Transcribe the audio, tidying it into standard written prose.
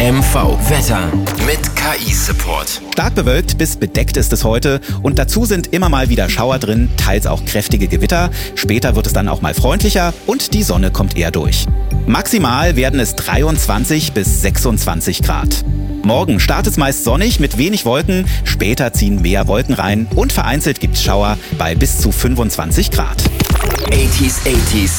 MV Wetter mit KI-Support. Stark bewölkt bis bedeckt ist es heute und dazu sind immer mal wieder Schauer drin, teils auch kräftige Gewitter. Später wird es dann auch mal freundlicher und die Sonne kommt eher durch. Maximal werden es 23 bis 26 Grad. Morgen startet es meist sonnig mit wenig Wolken, später ziehen mehr Wolken rein und vereinzelt gibt's Schauer bei bis zu 25 Grad. 80s